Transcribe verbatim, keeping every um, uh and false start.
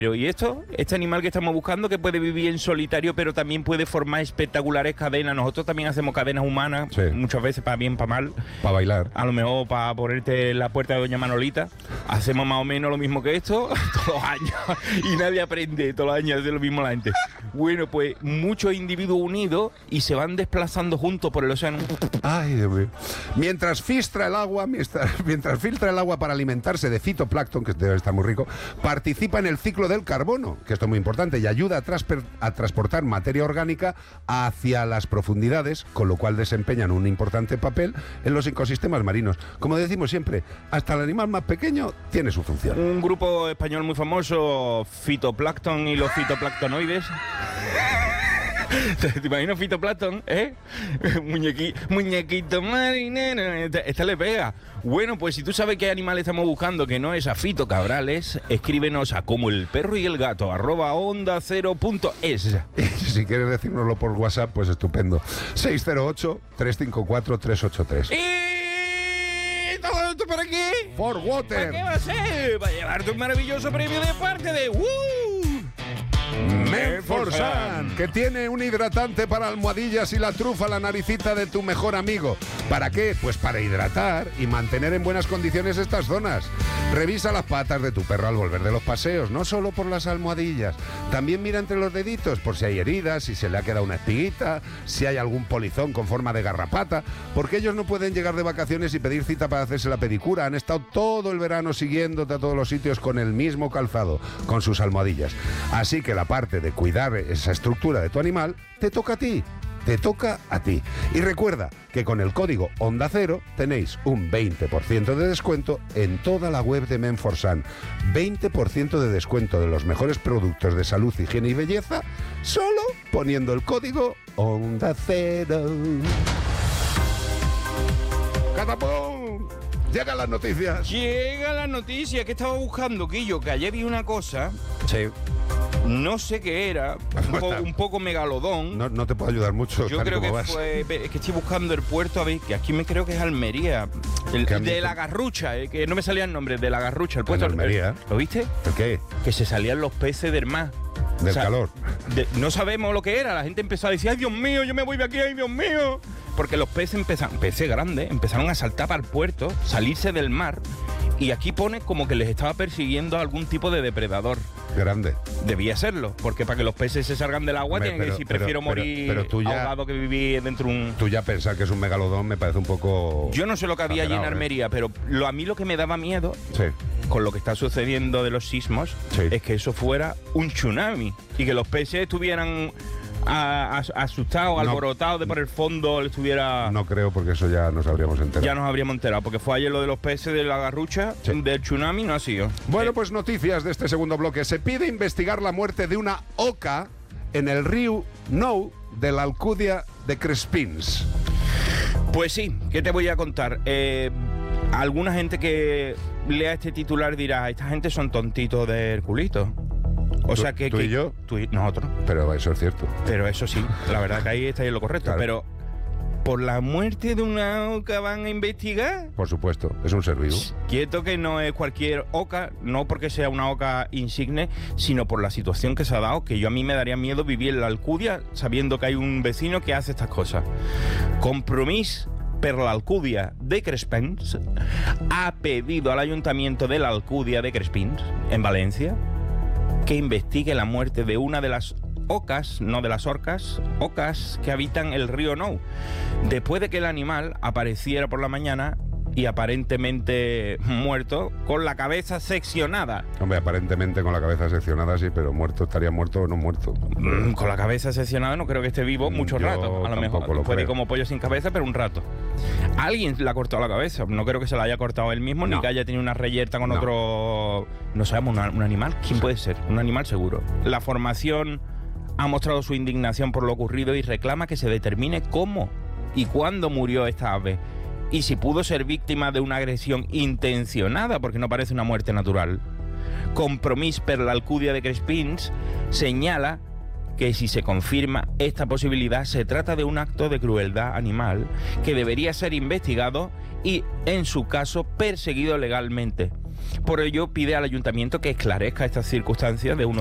Y esto, este animal que estamos buscando, que puede vivir en solitario, pero también puede formar espectaculares cadenas. Nosotros también hacemos cadenas humanas, sí. muchas veces para bien, para mal. Para bailar. A lo mejor para ponerte en la puerta de Doña Manolita. Hacemos más o menos lo mismo que esto todos los años. Y nadie aprende, todos los años hace lo mismo la gente. Bueno, pues muchos individuos unidos y se van desplazando juntos por el océano. Ay, Dios mío. Mientras filtra el agua, mientras, mientras filtra el agua para alimentarse de fitoplancton, que debe estar muy rico, participa en el ciclo del carbono, que esto es muy importante, y ayuda a, transper, a transportar materia orgánica hacia las profundidades, con lo cual desempeñan un importante papel en los ecosistemas marinos. Como decimos siempre, hasta el animal más pequeño tiene su función. Un grupo español muy famoso, Fitoplancton y los fitoplanctonoides. ¿Te imaginas fitoplancton, eh? Muñequi, muñequito marinero. Esta, esta le pega. Bueno, pues si tú sabes qué animal estamos buscando, que no es a Fito Cabrales, escríbenos a como el perro y el gato, arroba onda cero punto es. Si quieres decírnoslo por WhatsApp, pues estupendo. seis cero ocho, tres cinco cuatro, tres ocho tres. ¿Y todo esto para qué? For Water. ¿Para qué va a ser? Va a llevarte un maravilloso premio de parte de... ¡Uh! Menforsan, que tiene un hidratante para almohadillas y la trufa, la naricita de tu mejor amigo. ¿Para qué? Pues para hidratar y mantener en buenas condiciones estas zonas. Revisa las patas de tu perro al volver de los paseos, no solo por las almohadillas. También mira entre los deditos por si hay heridas, si se le ha quedado una espiguita, si hay algún polizón con forma de garrapata, porque ellos no pueden llegar de vacaciones y pedir cita para hacerse la pedicura. Han estado todo el verano siguiéndote a todos los sitios con el mismo calzado, con sus almohadillas. Así que la parte de cuidar esa estructura de tu animal te toca a ti. Te toca a ti. Y recuerda que con el código Onda Cero tenéis un veinte por ciento de descuento en toda la web de Menforsan. veinte por ciento de descuento de los mejores productos de salud, higiene y belleza, solo poniendo el código Onda Cero. ¡Catapum! Llegan las noticias. Llega la noticia que estaba buscando, Quillo, que ayer vi una cosa. Sí. No sé qué era, un, po, un poco megalodón. No, no te puedo ayudar mucho. Yo creo que vas. fue. Es que estoy buscando el puerto, a ver, que aquí me creo que es Almería. El, de la Garrucha, eh, que no me salía el nombre, de la Garrucha, el puerto. ¿En Almería? ¿Lo viste? ¿El qué? Que se salían los peces del mar. Del o sea, calor. De, no sabemos lo que era. La gente empezó a decir, ay Dios mío, yo me voy de aquí, ay Dios mío. Porque los peces empezaron, peces grandes, empezaron a saltar para el puerto, salirse del mar. Y aquí pone como que les estaba persiguiendo algún tipo de depredador. Grande. Debía serlo, porque para que los peces se salgan del agua tienen que decir, prefiero pero, morir pero, pero ya, ahogado que vivir dentro de un... Tú ya pensar que es un megalodón me parece un poco... Yo no sé lo que había allí en Almería, ¿eh? pero lo, a mí lo que me daba miedo, sí. con lo que está sucediendo de los sismos, sí. es que eso fuera un tsunami y que los peces estuvieran... A, a, asustado, no, alborotado de por el fondo, le estuviera... No creo, porque eso ya nos habríamos enterado. Ya nos habríamos enterado, porque fue ayer lo de los peces de la Garrucha, sí. del tsunami no ha sido. Bueno, eh. pues noticias de este segundo bloque. Se pide investigar la muerte de una oca en el río Nou de la Alcudia de Crespins. Pues sí, ¿qué te voy a contar? Eh, alguna gente que lea este titular dirá, esta gente son tontitos de Herculito. O sea que... ¿Tú que, y yo? Tú y nosotros. Pero eso es cierto. Pero eso sí, la verdad que ahí está en lo correcto. Claro. Pero, ¿por la muerte de una oca van a investigar? Por supuesto, es un ser vivo. Quieto que no es cualquier oca, no porque sea una oca insigne, sino por la situación que se ha dado, que yo a mí me daría miedo vivir en la Alcudia sabiendo que hay un vecino que hace estas cosas. Compromís per la Alcudia de Crespins ha pedido al Ayuntamiento de la Alcudia de Crespins, en Valencia, que investigue la muerte de una de las ocas, no de las orcas, ocas que habitan el río Nou, después de que el animal apareciera por la mañana y aparentemente muerto, con la cabeza seccionada. Hombre, aparentemente con la cabeza seccionada sí, pero muerto, estaría muerto o no muerto. Mm, con la cabeza seccionada no creo que esté vivo mucho Yo rato, a lo mejor. Lo puede creo. ir como pollo sin cabeza, pero un rato. Alguien le ha cortado la cabeza, no creo que se la haya cortado él mismo, no. ni que haya tenido una reyerta con no. otro... No sabemos, una, un animal, ¿quién sí. puede ser? Un animal seguro. La formación ha mostrado su indignación por lo ocurrido y reclama que se determine cómo y cuándo murió esta ave. Y si pudo ser víctima de una agresión intencionada, porque no parece una muerte natural. Compromís per la Alcudia de Crespins señala que si se confirma esta posibilidad, se trata de un acto de crueldad animal que debería ser investigado y, en su caso, perseguido legalmente. Por ello pide al ayuntamiento que esclarezca estas circunstancias de uno